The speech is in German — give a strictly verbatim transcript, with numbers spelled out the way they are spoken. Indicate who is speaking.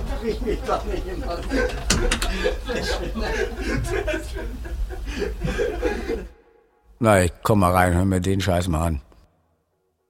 Speaker 1: Unterbrich mich doch nicht immer.
Speaker 2: Na, ich komm mal rein, hör mir den Scheiß mal an.